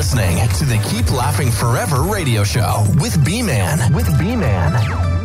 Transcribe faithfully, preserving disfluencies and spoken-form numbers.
listening to the Keep Laughing Forever radio show with B-Man. With B-Man.